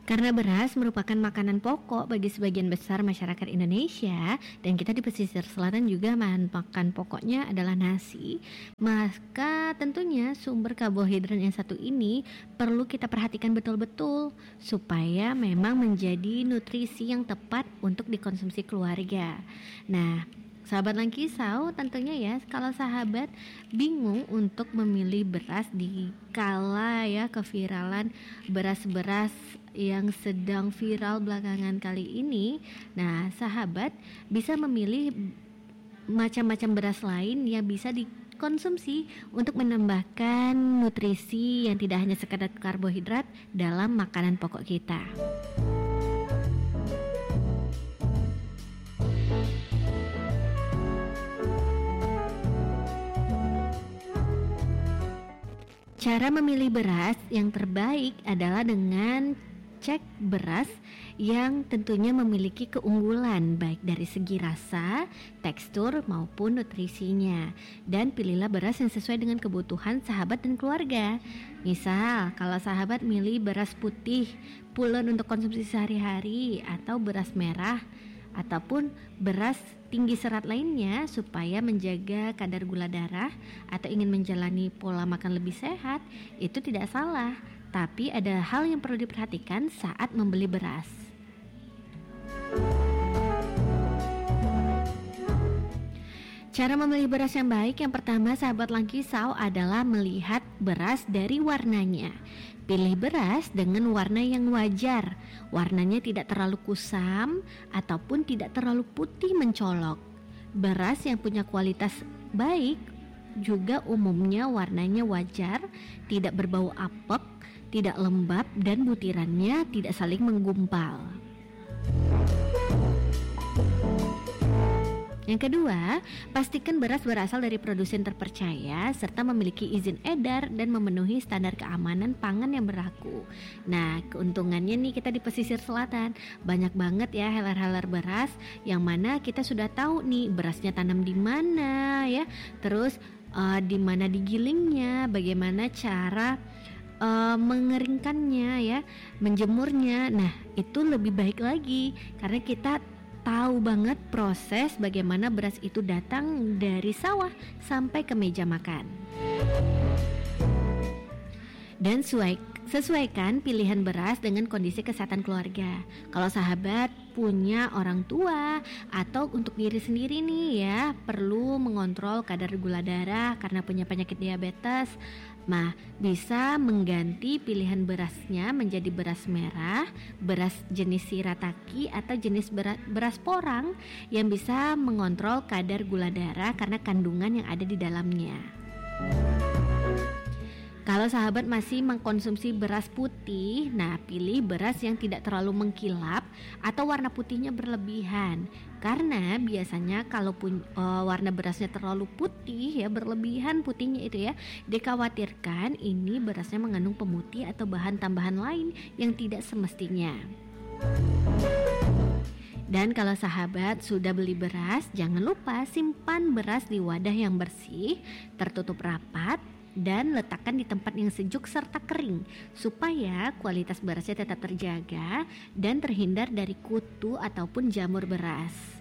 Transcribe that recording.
Karena beras merupakan makanan pokok bagi sebagian besar masyarakat Indonesia dan kita di pesisir selatan juga makan pokoknya adalah nasi, maka tentunya sumber karbohidrat yang satu ini perlu kita perhatikan betul-betul supaya memang menjadi nutrisi yang tepat untuk dikonsumsi keluarga. Nah, sahabat Langkisau, tentunya ya kalau sahabat bingung untuk memilih beras di kala ya keviralan beras-beras yang sedang viral belakangan kali ini. Nah, sahabat bisa memilih macam-macam beras lain yang bisa dikonsumsi untuk menambahkan nutrisi yang tidak hanya sekadar karbohidrat dalam makanan pokok kita. Cara memilih beras yang terbaik adalah dengan cek beras yang tentunya memiliki keunggulan baik dari segi rasa, tekstur maupun nutrisinya. Dan pilihlah beras yang sesuai dengan kebutuhan sahabat dan keluarga. Misal, kalau sahabat milih beras putih pulen untuk konsumsi sehari-hari atau beras merah ataupun beras tinggi serat lainnya supaya menjaga kadar gula darah atau ingin menjalani pola makan lebih sehat, itu tidak salah. Tapi ada hal yang perlu diperhatikan saat membeli beras. Cara memilih beras yang baik, yang pertama sahabat Langkisau adalah melihat beras dari warnanya. Pilih beras dengan warna yang wajar. Warnanya tidak terlalu kusam ataupun tidak terlalu putih mencolok. Beras yang punya kualitas baik juga umumnya warnanya wajar, tidak berbau apek, tidak lembab, dan butirannya tidak saling menggumpal. Yang kedua, pastikan beras berasal dari produsen terpercaya serta memiliki izin edar dan memenuhi standar keamanan pangan yang berlaku. Nah, keuntungannya nih kita di pesisir selatan banyak banget ya helar-helar beras yang mana kita sudah tahu nih berasnya tanam di mana ya, terus di mana digilingnya, bagaimana cara mengeringkannya ya, menjemurnya. Nah, itu lebih baik lagi karena kita tahu banget proses bagaimana beras itu datang dari sawah sampai ke meja makan. Dan sesuaikan pilihan beras dengan kondisi kesehatan keluarga. Kalau sahabat punya orang tua atau untuk diri sendiri nih ya, perlu mengontrol kadar gula darah karena punya penyakit diabetes. Nah, bisa mengganti pilihan berasnya menjadi beras merah, beras jenis shirataki atau jenis beras porang yang bisa mengontrol kadar gula darah karena kandungan yang ada di dalamnya. Kalau sahabat masih mengkonsumsi beras putih, nah pilih beras yang tidak terlalu mengkilap atau warna putihnya berlebihan. Karena biasanya kalau warna berasnya terlalu putih ya, berlebihan putihnya itu ya, dikhawatirkan ini berasnya mengandung pemutih atau bahan tambahan lain yang tidak semestinya. Dan kalau sahabat sudah beli beras, jangan lupa simpan beras di wadah yang bersih, tertutup rapat, dan letakkan di tempat yang sejuk serta kering supaya kualitas berasnya tetap terjaga dan terhindar dari kutu ataupun jamur beras.